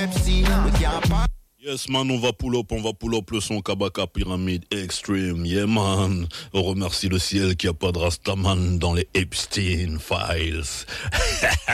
Yes man, on va pull up le son Kabaka Pyramide Extreme, yeah man. On remercie le ciel qu'il n'y a pas de Rastaman dans les Epstein Files.